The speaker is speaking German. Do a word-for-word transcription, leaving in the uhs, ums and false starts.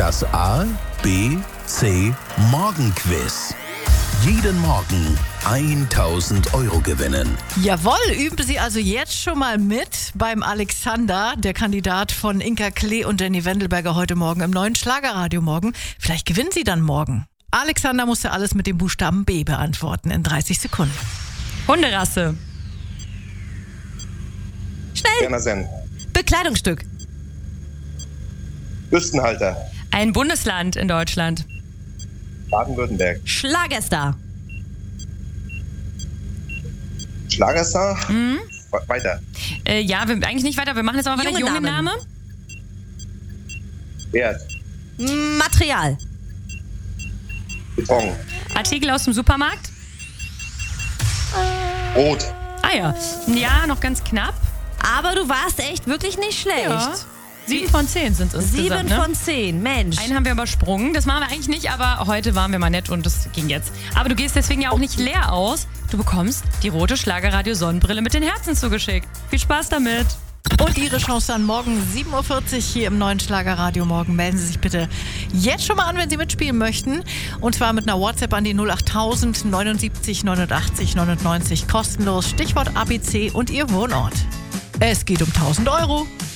Das A, B, C Morgenquiz. Jeden Morgen tausend Euro gewinnen. Jawohl, üben Sie also jetzt schon mal mit beim Alexander, der Kandidat von Inka Klee und Danny Wendelberger heute Morgen im neuen Schlagerradio morgen. Vielleicht gewinnen Sie dann morgen. Alexander musste alles mit dem Buchstaben B beantworten in dreißig Sekunden. Hunderasse. Berner Senn. Bekleidungsstück. Büstenhalter. Ein Bundesland in Deutschland. Baden-Württemberg. Schlagerstar. Schlagerstar. Mhm. Weiter. Äh, ja, wir, eigentlich nicht weiter. Wir machen jetzt aber weiter. Junge Junge Namen. Name. Wert. Material. Beton. Artikel aus dem Supermarkt. Rot. Ah ja. Ja, noch ganz knapp. Aber du warst echt wirklich nicht schlecht. Ja. Sieben von zehn sind es Sieben insgesamt, ne? von zehn, Mensch. Einen haben wir übersprungen. Das machen wir eigentlich nicht, aber heute waren wir mal nett und das ging jetzt. Aber du gehst deswegen ja auch nicht leer aus. Du bekommst die rote Schlagerradio-Sonnenbrille mit den Herzen zugeschickt. Viel Spaß damit. Und Ihre Chance dann morgen sieben Uhr vierzig hier im neuen Schlagerradio morgen. Melden Sie sich bitte jetzt schon mal an, wenn Sie mitspielen möchten. Und zwar mit einer WhatsApp an die null acht tausend neunundsiebzig neunundachtzig neunundneunzig. Kostenlos. Stichwort A B C und Ihr Wohnort. Es geht um tausend Euro.